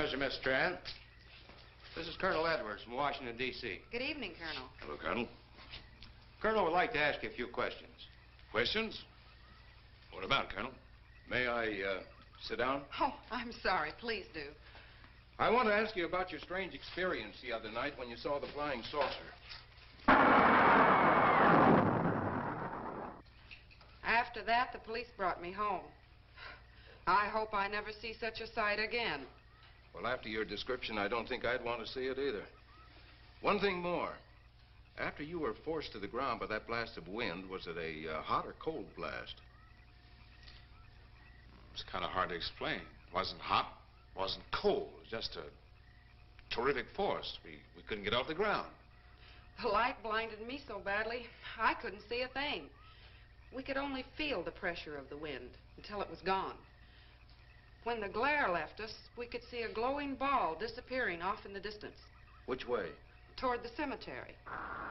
Pleasure, Miss Strand. This is Colonel Edwards from Washington, D.C. Good evening, Colonel. Hello, Colonel. Colonel would like to ask you a few questions. Questions? What about, Colonel? May I sit down? Oh, I'm sorry. Please do. I want to ask you about your strange experience the other night when you saw the flying saucer. After that, the police brought me home. I hope I never see such a sight again. Well, after your description, I don't think I'd want to see it either. One thing more. After you were forced to the ground by that blast of wind, was it a hot or cold blast? It's kind of hard to explain. It wasn't hot, wasn't cold. It was just a terrific force. We couldn't get off the ground. The light blinded me so badly, I couldn't see a thing. We could only feel the pressure of the wind until it was gone. When the glare left us, we could see a glowing ball disappearing off in the distance. Which way? Toward the cemetery.